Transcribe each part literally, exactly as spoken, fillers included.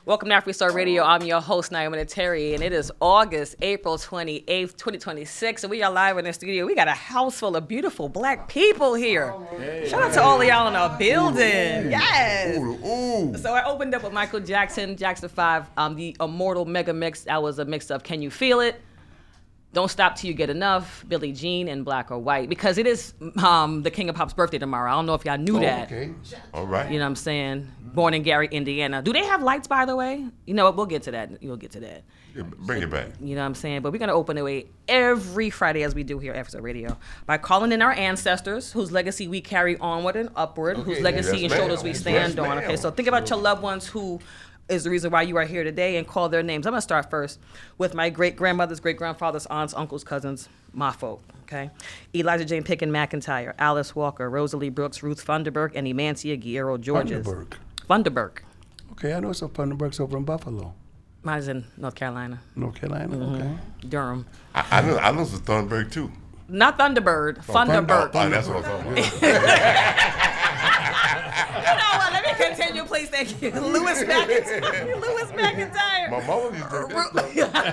Welcome to AfriStar Radio. I'm your host, Naomi Terry, and it is August, April twenty-eighth, twenty twenty-six, and we are live in the studio. We got a house full of beautiful black people here. Hey, Shout out to all of y'all in our building. Ooh, yes. Ooh, ooh. So I opened up with Michael Jackson, Jackson five, um, the Immortal Mega Mix. That was a mix of Can You Feel It? Don't Stop Till You Get Enough, Billie Jean, and Black or White, because it is um, the King of Pop's birthday tomorrow. I don't know if y'all knew oh, that. Okay, all right. You know what I'm saying? Born in Gary, Indiana. Do they have lights, by the way? You know what? We'll get to that. We'll get to that. Yeah, bring it back. You know what I'm saying? But we're going to open the way every Friday, as we do here at AfriStar Radio, by calling in our ancestors, whose legacy we carry onward and upward, okay, whose legacy yes, and shoulders we stand yes, on. Okay, so think about your loved ones who is the reason why you are here today, and call their names. I'm going to start first with my great-grandmothers, great-grandfathers, aunts, uncles, cousins, my folk, okay? Elijah Jane Picken McIntyre, Alice Walker, Rosalie Brooks, Ruth Funderburk, and Emancia Guerrero Georges. Funderburk. Funderburk. Okay, I know some Funderburks over in Buffalo. Mine's in North Carolina. North Carolina, mm-hmm. Okay. Durham. I, I know I know some Thunberg, too. Not Thunderbird, oh, Funderburk. Oh, oh, that's what I'm talking about. You know what? Let me continue, please. Thank you. Lewis McIntyre. Lewis McIntyre. My mama used to do this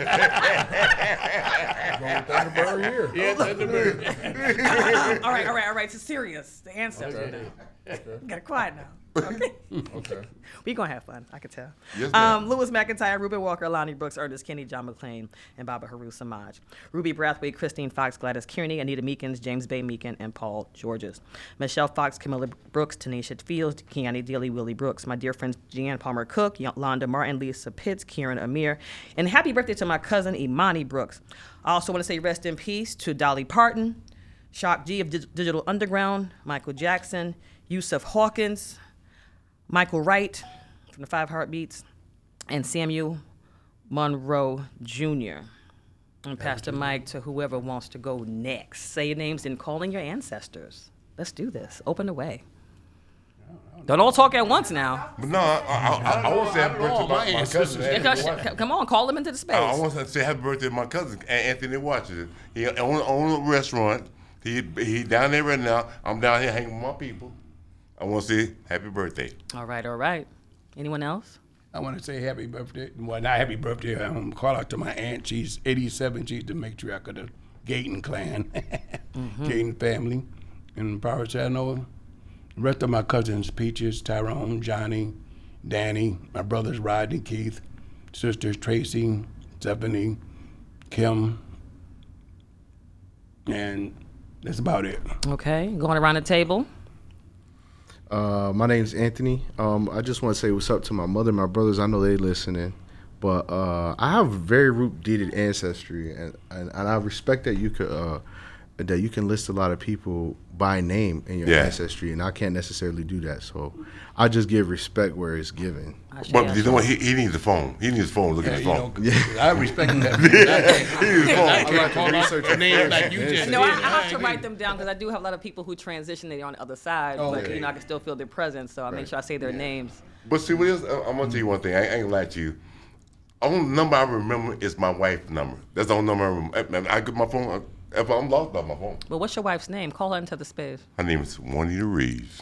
stuff. Thunderbird here. Yeah, Thunderbird. all right, all right, all right. It's serious. The ancestors. Okay. Okay. Got it quiet now. Okay. Okay. We're going to have fun, I can tell. Yes, um, Lewis McIntyre, Ruben Walker, Lonnie Brooks, Ernest Kinney, John McClain, and Baba Haru Samaj. Ruby Brathwaite, Christine Fox, Gladys Kearney, Anita Meekins, James Bay Meekin, and Paul Georges. Michelle Fox, Camilla Brooks, Tanisha Fields, Keani Dealey, Willie Brooks. My dear friends, Jeanne Palmer Cook, Londa Martin, Lisa Pitts, Kieran Amir. And happy birthday to my cousin, Imani Brooks. I also want to say rest in peace to Dolly Parton, Shock G of Dig- Digital Underground, Michael Jackson, Yusuf Hawkins, Michael Wright from the Five Heartbeats, and Samuel Monroe Junior And Pastor Mike to whoever wants to go next. Say your names and call in your ancestors. Let's do this. Open the way. Don't all talk at once now. But no, I, I, I, I want to say happy birthday to my, my cousin. Yeah, come on, call them into the space. I, I want to say happy birthday to my cousin, Anthony Washington. He owns own a restaurant. He he down there right now. I'm down here hanging with my people. I want to say happy birthday. All right, all right. Anyone else? I want to say happy birthday. Well, not happy birthday. Um, call out to my aunt. She's eighty-seven. She's the matriarch of the Gayton clan, mm-hmm. Gayton family. And probably say I know the rest of my cousins, Peaches, Tyrone, Johnny, Danny, my brothers Rodney, Keith, sisters Tracy, Stephanie, Kim, and that's about it. Okay, going around the table. Uh, my name's Anthony. Um, I just want to say what's up to my mother, my brothers. I know they listening, but uh, I have very root-deeded ancestry, and, and, and I respect that you could uh, that you can list a lot of people by name in your yeah. ancestry, and I can't necessarily do that. So I just give respect where it's given. But you know what? He, he needs a phone. He needs a phone. Look yeah, at his phone. Yeah. I respect that. He needs a phone. I like to research your name like you just No, I, did. I have to write them down because I do have a lot of people who transition it on the other side, oh, but okay. you know I can still feel their presence, so I right. make sure I say their yeah. names. But see, what is? I'm gonna tell you one thing. I ain't gonna lie to you. Only number I remember is my wife's number. That's the only number I remember. I get my phone. If I'm lost on my phone. But what's your wife's name? Call her into the space. Her name is Juanita Reeves.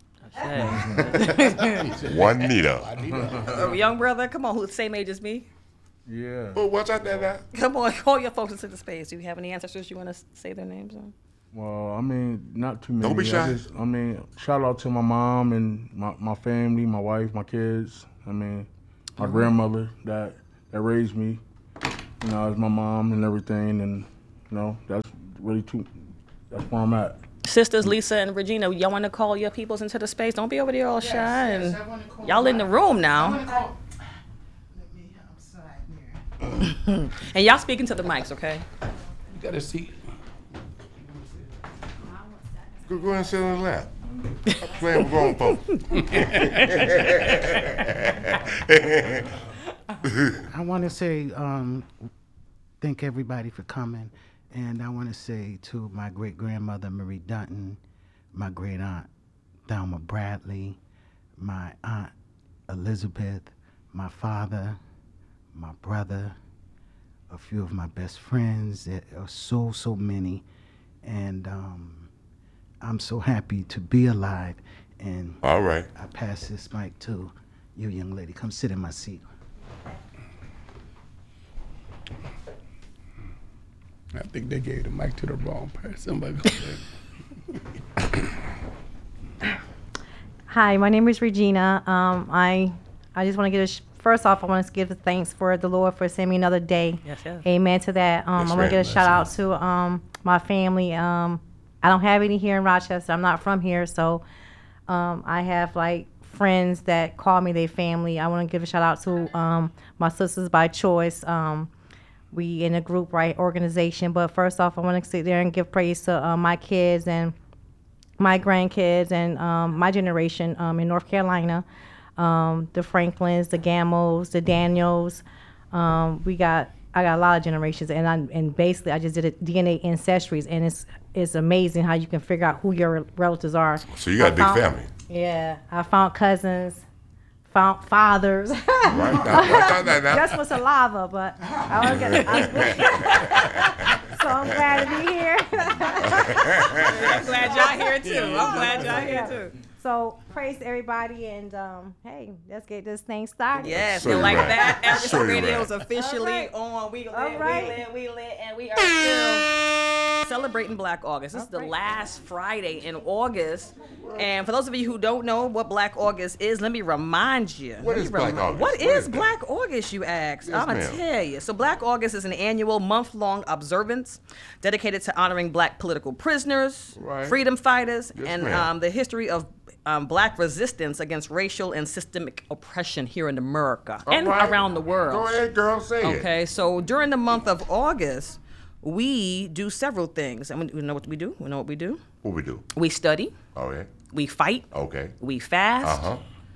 Juanita. Juanita. Uh, young brother, come on, who's the same age as me? Yeah. Oh, watch out there now. Come on, call your folks into the space. Do you have any ancestors you want to say their names on? Well, I mean, not too many. Don't be shy. I, just, I mean, shout out to my mom and my, my family, my wife, my kids. I mean, my mm-hmm. grandmother that, that raised me, you know, as my mom and everything, and you know, that's really too, that's where I'm at. Sisters Lisa and Regina, y'all want to call your peoples into the space? Don't be over there all yes, shy. Yes, and I wanna call y'all in the room now. Call, let me outside here. And y'all speaking to the mics, okay? You got to see. Go, go ahead and sit on the lap. I'm playing with grown folks. I want to say um, thank everybody for coming. And I want to say to my great-grandmother, Marie Dunton, my great-aunt, Thelma Bradley, my aunt, Elizabeth, my father, my brother, a few of my best friends. There are so, so many. And um, I'm so happy to be alive. And all right. I pass this mic to you, young lady. Come sit in my seat. I think they gave the mic to the wrong person. Somebody go ahead. Hi, my name is Regina. Um, I I just want to give a sh- first off, I want to give the thanks for the Lord for sending me another day. Yes, yes. Amen to that. Um, That's I want to right. give a shout out to um, my family. Um, I don't have any here in Rochester. I'm not from here, so um, I have like friends that call me their family. I want to give a shout out to um, my sisters by choice. Um, we in a group right organization, but first off, I want to sit there and give praise to uh, my kids and my grandkids and um, my generation um, in North Carolina, um, the Franklins, the Gamos, the Daniels. Um, we got I got a lot of generations, and I, and basically I just did a D N A ancestries, and it's it's amazing how you can figure out who your relatives are. So you got a I big found- family. Yeah, I found cousins, found fathers. Right now, right now, now. Just for saliva, but I don't get. I'm, so I'm glad to be here. I'm glad y'all here too. I'm glad y'all here too. So praise to everybody, and um, hey, let's get this thing started. Yes, So and you like right. that, African So you Radio right. is officially All right. on. We lit, All right. we lit, we lit, and we are still celebrating Black August. This is the All right. last Friday in August. And for those of you who don't know what Black August is, let me remind you. What Let me is Black remi- August? What What is is that? Black August, you ask? Yes, I'm going to ma'am. tell you. So Black August is an annual month-long observance dedicated to honoring black political prisoners, Right. freedom fighters, Yes, and ma'am. um, the history of um, black resistance against racial and systemic oppression here in America All and right. around the world. Go ahead, girl, say it. Okay, so during the month of August, we do several things. And we know what we do. We know what we do. What we do? We study. Oh, yeah. We fight. Okay. We fast. Uh-huh.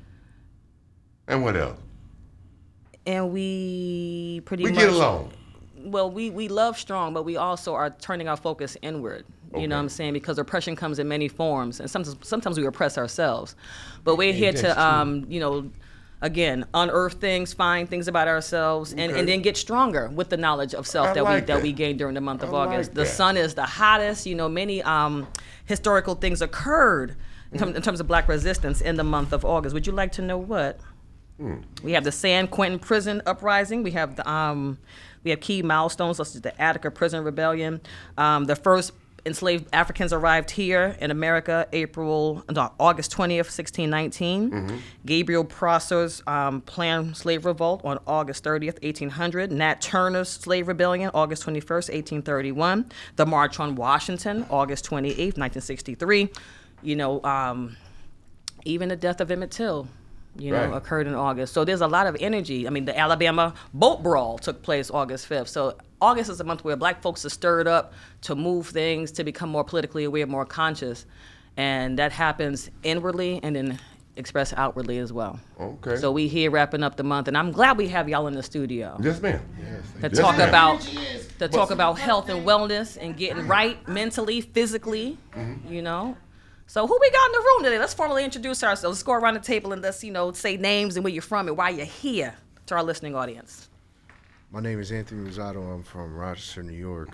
And what else? And we pretty We much get along. well, we, we love strong, but we also are turning our focus inward. You know Okay. what I'm saying? Because oppression comes in many forms, and sometimes sometimes we oppress ourselves. But we're here that's to, true. um, you know, again, unearth things, find things about ourselves, and, Okay. and then get stronger with the knowledge of self I that like we that that. we gain during the month of I like August. The that. sun is the hottest. You know, many um, historical things occurred in, term, in terms of black resistance in the month of August. Would you like to know what? We have the San Quentin Prison Uprising. We have the um, we have key milestones such as the Attica Prison Rebellion. Um, the first enslaved Africans arrived here in America April no, August twentieth, sixteen nineteen. Gabriel Prosser's um, planned slave revolt on August thirtieth, eighteen hundred. Nat Turner's slave rebellion August twenty-first, eighteen thirty-one. The March on Washington August twenty-eighth, nineteen sixty-three. You know, um, even the death of Emmett Till, you know, Right. occurred in August. So there's a lot of energy. I mean, the Alabama boat brawl took place August fifth. So August is a month where black folks are stirred up to move things, to become more politically aware, more conscious. And that happens inwardly and then expressed outwardly as well. Okay. So we here wrapping up the month, and I'm glad we have y'all in the studio Yes, ma'am. to Yes, talk ma'am. about to talk about health and wellness and getting right mentally, physically, you know. So who we got in the room today? Let's formally introduce ourselves. Let's go around the table and let's, you know, say names and where you're from and why you're here to our listening audience. My name is Anthony Rosado. I'm from Rochester, New York,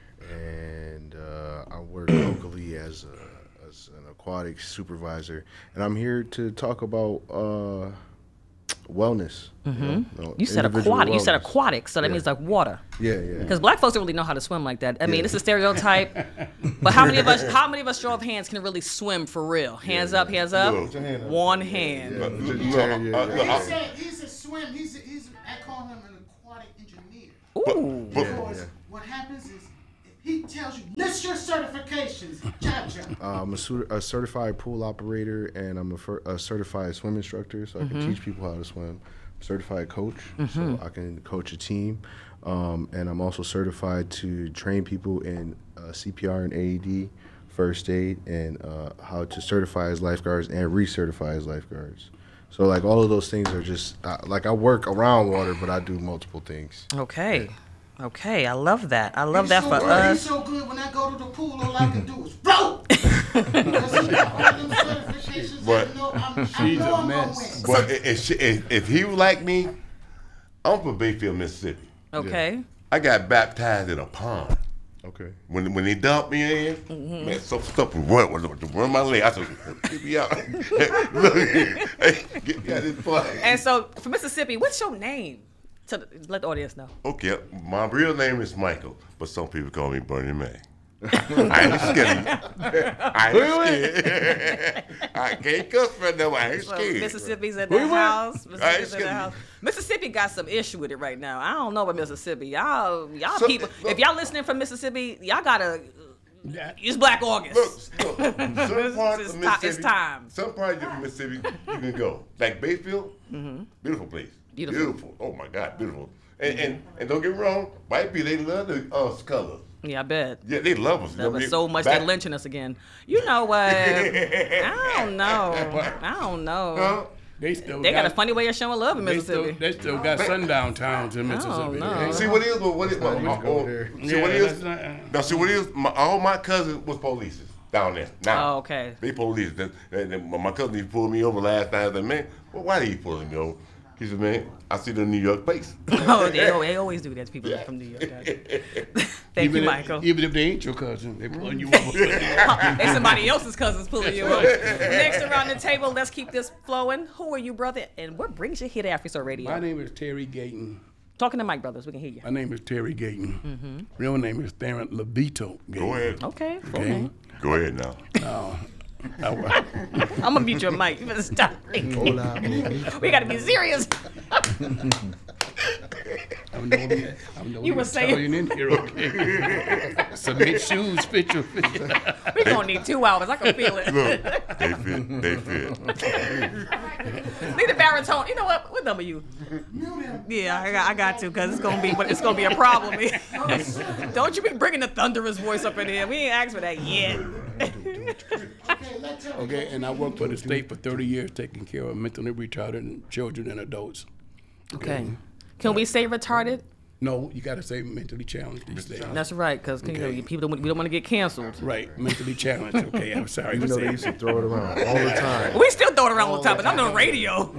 and uh, I work locally as, a, as an aquatic supervisor. And I'm here to talk about uh, wellness. Mm-hmm. You, know, You said individual aquatic. You said wellness. aquatic, so that Yeah. means like water. Yeah, yeah. Because black folks don't really know how to swim like that. I mean, Yeah. it's a stereotype. But how many of us? How many of us show of hands can really swim for real? Hands up, hands up. Look. One hand. Look, look, Yeah, look, yeah, uh, yeah. look, He I- said he's a swim. He's a, he's. I call him an aquatic engineer. Ooh. but- Because yeah. what happens is, if he tells you list your certifications, cha-cha. Uh, I'm a, cer- a certified pool operator, and I'm a, fir- a certified swim instructor, so I can teach people how to swim. Certified coach, so I can coach a team, um, and I'm also certified to train people in uh, C P R and A E D, first aid, and uh, how to certify as lifeguards and recertify as lifeguards. So like all of those things are just uh, like I work around water, but I do multiple things. Okay. Okay. I love that. I love He's that so for good, us. He's so good. When I go to the pool, all I can do is float. Because he got all them certifications. But- I know I'm, I She's know a I'm gonna mess. win. But if, she, if, if he was like me, I'm from Bayfield, Mississippi. Okay. I got baptized in a pond. Okay. When when they dumped me in, Mm-hmm. man, some stuff was run, was run my leg. I said, "Get me out!" Look, hey, get, get this fun. And so, for Mississippi, what's your name? To the, let the audience know. Okay, my real name is Michael, but some people call me Bernie Mac. I ain't scared. I ain't scared. I can't cuss for them. I ain't So scared. Mississippi's in the house. Mississippi's in the scared. house. Mississippi got some issue with it right now. I don't know about Mississippi. Y'all, y'all So- people. look- If y'all listening from Mississippi, y'all gotta. It's Black August. Look, look, some parts It's of ti- Mississippi, it's time. some parts of Mississippi you can go. Like Bayfield, beautiful place. Beautiful. Oh my God, beautiful. And, and and don't get me wrong, white people they love the uh, color. Yeah, I bet. Yeah, they love us. That was They- so much back- they're lynching us again. You know what? I don't know. I don't know. Huh? They still They got got a funny way of showing love in They still, Mississippi. they still got sundown towns in Mississippi. know. okay? See what it is? What, what it, what, Spanish my, go oh, there. see what it Yeah, is? that's not- uh, Now, see what it is? My, all my cousins was police down there. Now, Oh, okay. they police. That, that, that- my cousin he pulled me over last night. I said, man, well, why did he pull me over? He said, man, I see the New York place. Oh, they, al- they always do that to people from New York. guys. Thank even you, if, Michael. Even if they ain't your cousin, they pulling you over. They somebody else's cousins pulling you over. Next around the table, let's keep this flowing. Who are you, brother? And what brings you here to Afro Radio? My name is Terry Gayton. Talking to Mike Brothers, we can hear you. My name is Terry Gayton. Real name is Theron Levito Gayton. Go ahead. Okay. Okay. Go ahead now. Now, I- I'm gonna mute your mic. You better stop. Hola, We gotta be serious. I'm the only, I'm the only You were saying- Italian in here, okay? Submit shoes, fit your fit. We're gonna need two hours. I can feel it. Look, they fit. They fit. Need a baritone. You know what? What number you? Yeah, I got, I got to, cause it's gonna be, but it's gonna be a problem. Don't you be bringing the thunderous voice up in here? We ain't asked for that yet. Okay, let's have Okay, and I worked for the state for thirty years taking care of mentally retarded children and adults. Okay. Can we say retarded? No, you got to say mentally challenged these days. That's right, cause you know, Okay. people don't, we don't want to get canceled. Right, mentally challenged. Okay, I'm sorry. You for know they saying used to throw it around all the time. We still throw it around all the time, but I'm on the radio.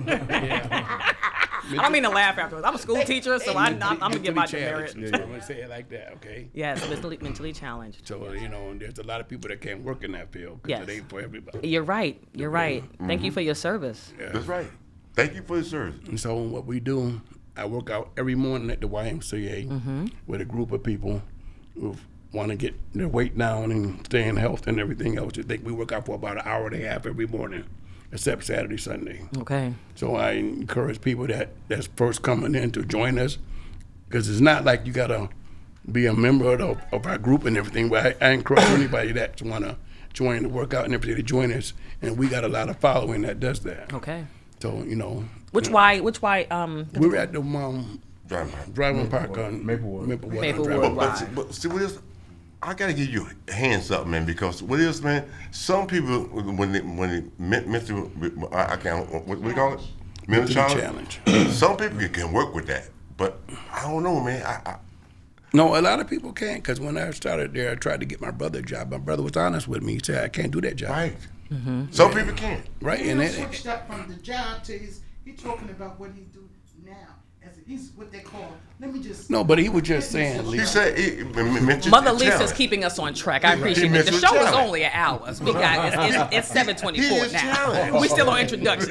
I don't mean to laugh afterwards. I'm a school teacher, so I, I'm, I'm gonna get my mentally demerit. challenged. I'm gonna say it like that. Okay. Yes, mentally, mentally challenged. So you know, and there's a lot of people that can't work in that field because Yes. it ain't for everybody. You're right. You're right. Thank you for your service. That's right. Thank you for your service. And so what we do, I work out every morning at the Y M C A Mm-hmm. with a group of people who want to get their weight down and stay in health and everything else. I think we work out for about an hour and a half every morning, except Saturday, Sunday. Okay. So I encourage people that that's first coming in to join us, because it's not like you gotta be a member of, the, of our group and everything. But I, I encourage anybody that wanna join the workout and everything to join us, and we got a lot of following that does that. Okay. So you know, Which why? Which why? Um. we were at the um, Driving. driving park on Maplewood. Maplewood. Maplewood. on Driving But, Park. Right. but, but see what is? I gotta give you hands up, man, because what is, man? Some people when they when they men- mental, I, I can't. What, what do you call it? Mental Mentally challenge. challenged. Some people can work with that, but I don't know, man. I, I No, a lot of people can't, because when I started there, I tried to get my brother a job. My brother was honest with me. He said, I can't do that job. right. Some people can. Right, He and done it, switched up from the job to his. He talking about what he do now. As he's what they call. Let me just. no, but he was just saying, He Lisa. said, he, mental Mother Lisa's challenge. keeping us on track. I appreciate it. The mental show is challenge. only an hour. We got it's, it's, it's seven He twenty-four is now. challenged. We still on introductions.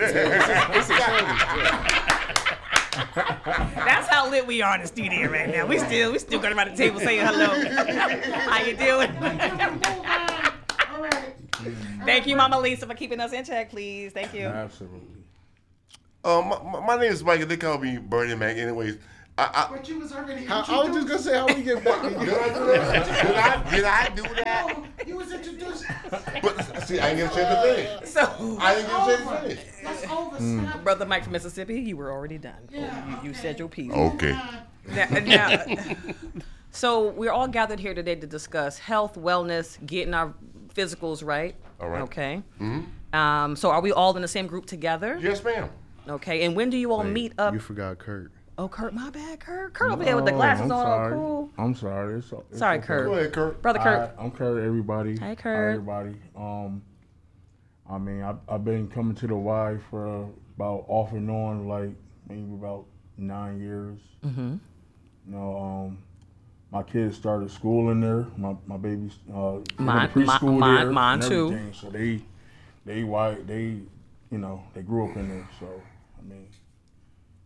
That's how lit we are in the studio right now. We still we still going around the table saying hello. How you doing? All right. Thank you, Mama Lisa, for keeping us in check, please. Thank you. Absolutely. Uh, my, my- my name is Michael. They call me Bernie Mac. Anyways, I, But you was already. I, I was just gonna say how we get back. I did I do that? Did I, did I do that? No, you was introduced. But see, I didn't get a chance to finish. So, I didn't get a chance to finish. That's over. Mm. Stop. Brother Mike from Mississippi, you were already done. Yeah, You, you okay. said your piece. Okay. Now, now, so we're all gathered here today to discuss health, wellness, getting our physicals right. All right. Okay. Um, so are we all in the same group together? Yes, ma'am. Okay. And when do you all meet up? You forgot Kurt. Oh, Kurt, my bad, Kurt. Kurt over here with the Oh, glasses I'm on, sorry. all cool. I'm sorry. It's, it's Sorry, okay. Kurt. Go ahead, Kurt. Brother Kurt. Hi, I'm Kurt, everybody. Hi, Hi, Kurt. everybody. Um, I mean, I, I've been coming to the Y for about off and on, like maybe about nine years. Mm-hmm. You know, um, my kids started school in there. My my babies, uh, they Mine- went to preschool mine- there mine and too. everything. So they, they white, they, you know, they grew up in there. So I mean,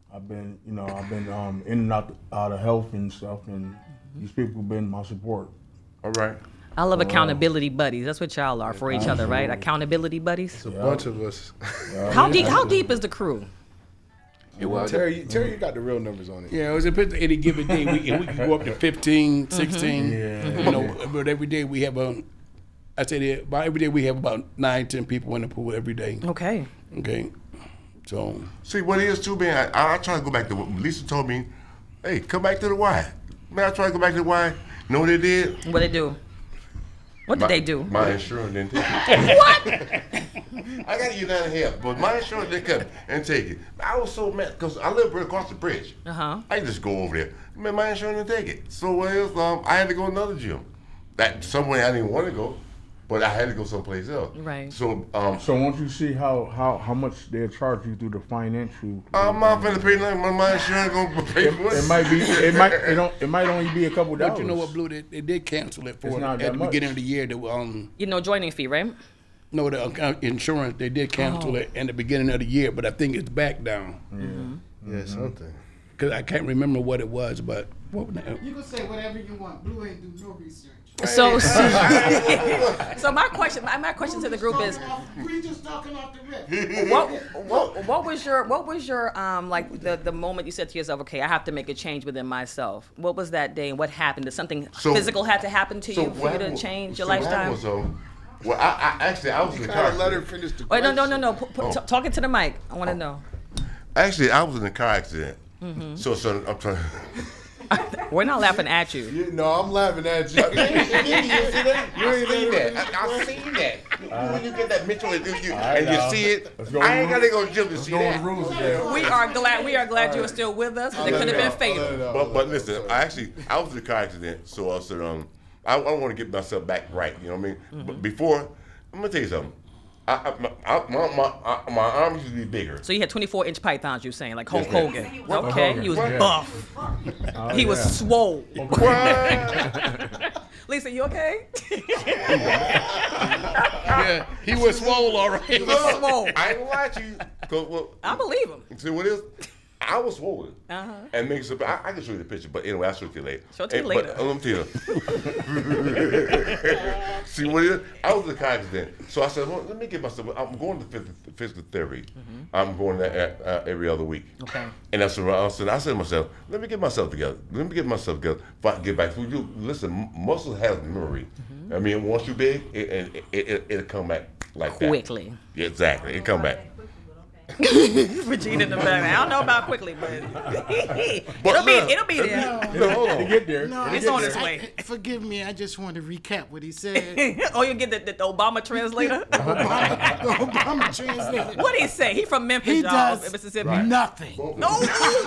I've been, you know, I've been um, in and out, out of health and stuff, and these people have been my support. All right. I love accountability buddies. That's what y'all are for each other, right? Accountability buddies. It's a bunch of us. How deep? How deep is the crew? It was. Terry, Terry, you got the real numbers on it. Yeah, it was a bit any given day. We can, we can go up to fifteen, sixteen. Yeah. You know, but every day we have a, I say that about every day we have about nine, ten people in the pool every day. Okay. Okay. So, See, what it is too, man, I, I try to go back to what Lisa told me. Hey, come back to the Y. Man, I try to go back to the Y. Know what they did? What they do? What did My- they do? My insurance didn't take it. What? I got to get down here, but my insurance didn't come and take it. I was so mad because I live right across the bridge. Uh huh. I just go over there. Man, my insurance didn't take it. So what else? Um, I had to go to another gym. That somewhere I didn't want to go, but I had to go someplace else. Right. So um, So once you see how, how, how much they charge you through the financial, I'm not finna pay nothing. My, my insurance gonna pay for it. it might be, it might, it don't, it might only be a couple dollars. but you know what, Blue? They, they did cancel it for It's at not that the much. beginning of the year. The um, You know, joining fee, right? no, the uh, insurance they did cancel Oh. it in the beginning of the year, but I think it's back down Yeah, something. because I can't remember what it was, but what, You can say whatever you want. Blue ain't do no research. So, so my question, my, my question to the group is, We just talking off the rip. what, what, what was your, what was your, um, like the, the moment you said to yourself, okay, I have to make a change within myself. What was that day, and what happened? Did something So- physical had to happen to So you for what you to happened- change your so what happened lifestyle? was, um, well, I, I actually I was in the car. Kind of let her accident. finish the Wait, no, question. no, no, no. P- p- Oh. t- talking to the mic. I want to know. Actually, I was in a car accident. Mm-hmm. So, so I'm trying. We're not laughing at you. You, no, I'm laughing at you. You ain't seen that. I, I seen that. When you get that Mitchell and you, you, and you now. see it, Let's go I ain't with gotta go to gym to see Go with that. the rules again. We are glad. We are glad you are still with us. It could have been fatal. But but listen, I actually I was in a car accident, so I said um I, I want to get myself back right. You know what I mean? Mm-hmm. But before, I'm gonna tell you something. I, I, my, I, my, my, I, my arms used to be bigger. So you had twenty-four inch pythons. You saying like Hulk Yes, ma'am. Hogan? Okay, Hogan. he was Yeah. buff. Oh, He was yeah. swole. What? Lisa, you okay? yeah, he was swole all right. He was swole. I ain't gonna lie to you. 'Cause, well, I believe him. see what it is? I was swollen. Uh-huh. And makes up. I, I can show you the picture, but anyway, I'll show it to you later. Show it to me And- later. But, uh, let me tell you. See what it is? I was in a car accident, so I said, well, let me get myself. I'm going to physical, physical therapy. I'm going there uh, uh, every other week. Okay. And that's what I said. I said to myself, let me get myself together. Let me get myself together. If I can get back. So you listen, m- muscle has memory. I mean, once you're big, it, it, it, it, it'll come back like that. Quickly. Yeah, exactly. It come back. Regina in the back. I don't know about quickly, but it'll be look, it'll be there. No, hold on. To get there. No, It's I- on its I- way. Forgive me. I just want to recap what he said. Oh, you get the, the, the Obama translator? Obama, the Obama translated. What did he say? He from Memphis, He y'all, does Mississippi. nothing. No.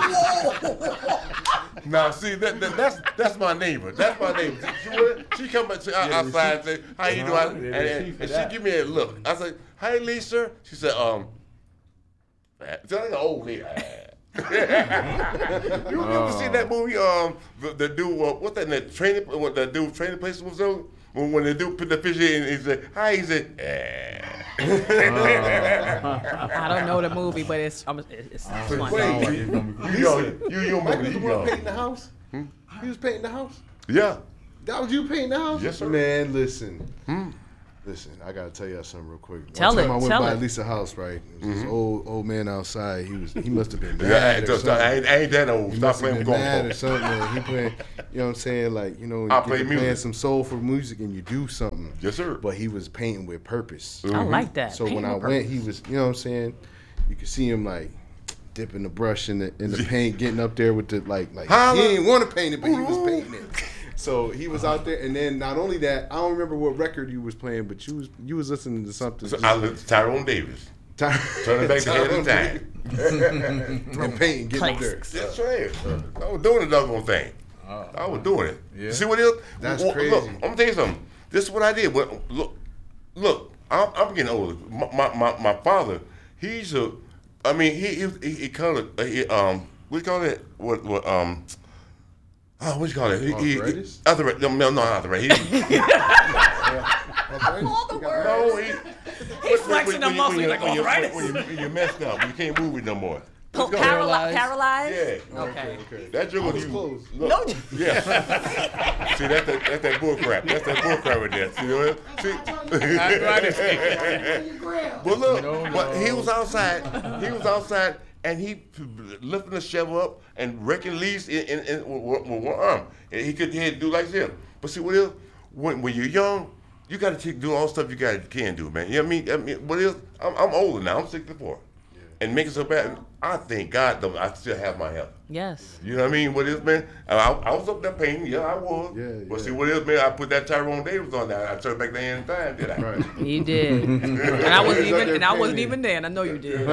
Now, see, that, that, that's that's my neighbor. That's my neighbor. She, would- she come out- out- outside and say, how you doing? And, Yeah, and, receipt for and she that. give me a look. I said, hey, Lisa. She said, um, it's like an old lady. You ever seen that movie? Um, the, the dude, uh, what's that? That training, what that dude training place was on? When, when the dude put the fish in, he said, "Hi," he said, eh. I don't know the movie, but it's um, it's, it's funny. Sound like it's gonna be cool. You know, you you Mike remember was the you one know. painting the house? He was painting the house? Yeah. That was you painting the house? Yes, sir. Man, listen. Listen, I gotta tell y'all something real quick. One Tell time it, I went tell by it. Lisa's house, right? There was this old old man outside. He was he must have been Yeah, I mad ain't, or just, something. I ain't, I ain't that old. He Stop must have playing been mad or golf. something. and He playing, you know what I'm saying? Like, you know, you I get play to playing music. some soulful music and you do something. Yes, sir. But he was painting with purpose. I like that. So when Painting I with went, purpose. he was, you know what I'm saying? You could see him like dipping the brush in the in the paint, getting up there with the like like Holla. he didn't want to paint it, but he was painting it. So he was out there, and then not only that, I don't remember what record you was playing, but you was you was listening to something. So just- I live Tyrone Davis. Ty- Turn it back to head of Tyrone time. and painting, getting up there. Classics. That's right. I was doing the doggone thing. I was doing it. Yeah. See what it is? That's Well, crazy. Look, I'm gonna tell you something. This is what I did. Well, look, look. I'm, I'm getting older. My, my, my, my father, he's a. I mean, he he, he, he kind of he, um. What do you call it? What what um. Oh, what you call it? He, he, he, Arthritis? arthritis? No, no, not arthritis. He, All the words. no, he. He's flexing the muscle. He's like, when, you, arthritis. when, you, when you messed up, you can't move it no more. Po- Let's go. paralyzed. Paralyzed. Yeah. Okay. That joke was you. close. Look, No. yeah. See, that's that, that's that bull crap. That's that bull crap right there. See, you know what? See? But look, but he was outside. He was outside, and he lifting the shovel up and wrecking leaves in, in, in with, with one arm. And he could he had to do like this. But see, what is when when you're young, you got to do all the stuff you got to can do, man. You know what I mean? I mean, what is? I'm, I'm older now. I'm sixty-four, and making so bad. I thank God though I still have my health. Yes. You know what I mean? What is, man? I, I was up there painting. Yeah, I was. Yeah, But yeah. see, what is, man? I put that Tyrone Davis on there. I turned back the hand in time, did I? Right. You did. And I wasn't even. And I wasn't even there. And I know you did.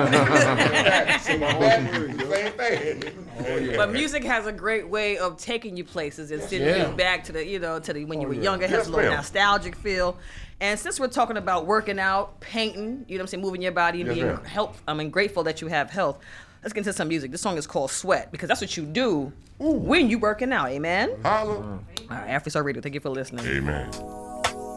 Same thing. But music has a great way of taking you places and sending Yeah. you back to the, you know, to the when you were yeah. younger. It has Yes, a little ma'am. nostalgic feel. And since we're talking about working out, painting, you know what I'm saying, moving your body and Yes, being ma'am. health, I mean, grateful that you have health. Let's get into some music. This song is called Sweat because that's what you do when you working out. Amen. Holla. All right, Afro Soul Radio. Thank you for listening. Amen.